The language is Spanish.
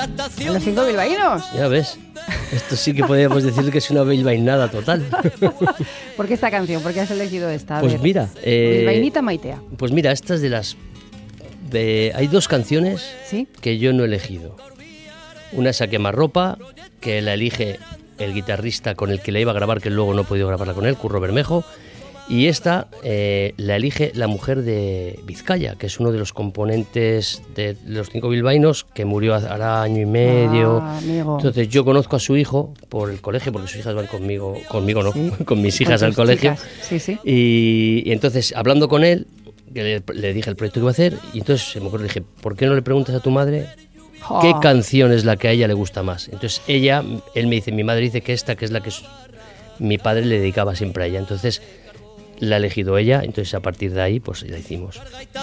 Los 5 bilbaínos. Ya ves, esto sí que podríamos decir que es una bilbainada total. ¿Por qué esta canción? ¿Por qué has elegido esta? Pues mira, Bilbainita Maitea. Pues mira, esta es hay 2 canciones ¿Sí? que yo no he elegido. Una es A Quemarropa, que la elige el guitarrista con el que la iba a grabar, que luego no he podido grabarla con él, Curro Bermejo. Y esta la elige la mujer de Vizcaya, que es uno de los componentes de los 5 bilbaínos, que murió hará año y medio. Amigo. Entonces yo conozco a su hijo por el colegio, porque sus hijas van conmigo no, Sí. con mis hijas Con al tus colegio. chicas. Sí, sí. Y entonces, hablando con él, que le dije el proyecto que iba a hacer, y entonces se me ocurrió, le dije, ¿por qué no le preguntas a tu madre qué canción es la que a ella le gusta más? Entonces él me dice, mi madre dice que esta, que es la que mi padre le dedicaba siempre a ella. Entonces la ha elegido ella, entonces a partir de ahí pues la hicimos.